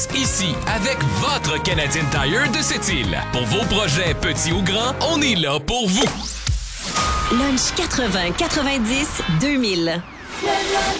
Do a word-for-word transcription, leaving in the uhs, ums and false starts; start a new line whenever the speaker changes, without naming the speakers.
Ici, avec votre Canadian Tire de Sept-Îles. Pour vos projets petits ou grands, on est là pour vous.
Lunch quatre-vingts quatre-vingt-dix deux mille.
Le lunch